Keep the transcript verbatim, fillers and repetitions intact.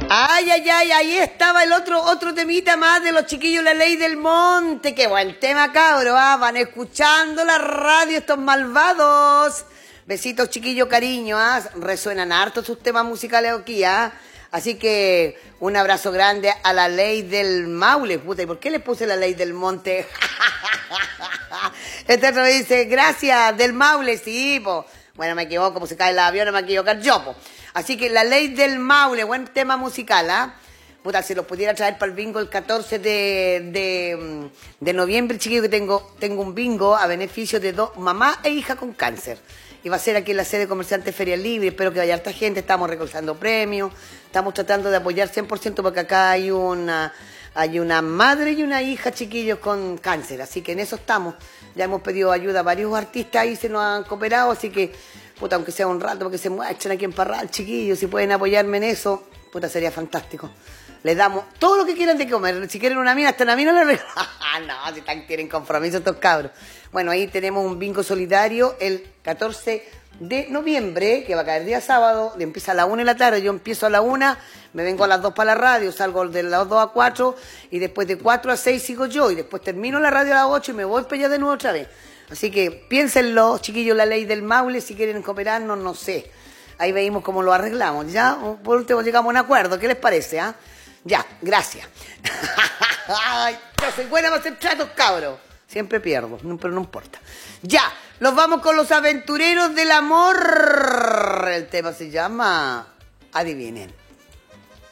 Ay, ay, ay, ahí estaba el otro, otro temita más de los chiquillos, La Ley del Monte. Qué buen tema, cabro, ¿ah? Van escuchando la radio estos malvados. Besitos, chiquillos, cariño, ¿ah? Resuenan harto sus temas musicales aquí, ¿ah? Así que un abrazo grande a La Ley del Maule. Puta, ¿y por qué le puse La Ley del Monte? Este otro me dice, gracias, del Maule, sí, po. Bueno, me equivoco, como se cae el avión, no me equivoco yo, po. Así que La Ley del Maule, buen tema musical, ¿ah? Puta, si los pudiera traer para el bingo el catorce de, de, de noviembre, chiquillo, que tengo, tengo un bingo a beneficio de dos mamá e hija con cáncer. Y va a ser aquí en la sede comerciante Feria Libre. Espero que vaya harta gente. Estamos recolectando premios. Estamos tratando de apoyar cien por ciento porque acá hay una, hay una madre y una hija, chiquillos, con cáncer. Así que en eso estamos. Ya hemos pedido ayuda a varios artistas y se nos han cooperado. Así que, puta, aunque sea un rato, porque se muestren aquí en Parral, chiquillos, si pueden apoyarme en eso, puta, sería fantástico. Les damos todo lo que quieran de comer. Si quieren una mina, hasta una mina les regalamos. No, si están, tienen compromiso estos cabros. Bueno, ahí tenemos un bingo solidario el catorce de noviembre, que va a caer día sábado, empieza a la una de la tarde, yo empiezo a la una, me vengo a las dos para la radio, salgo de las dos a cuatro, y después de cuatro a seis sigo yo, y después termino la radio a las ocho y me voy para allá de nuevo otra vez. Así que piénsenlo, chiquillos, La Ley del Maule, si quieren cooperarnos, no sé. Ahí veimos cómo lo arreglamos, ¿ya? Por último llegamos a un acuerdo, ¿qué les parece, ah? Ya, gracias. Ay, yo soy buena para hacer tratos, cabros. Siempre pierdo, pero no importa. Ya, nos vamos con los aventureros del amor. El tema se llama, adivinen.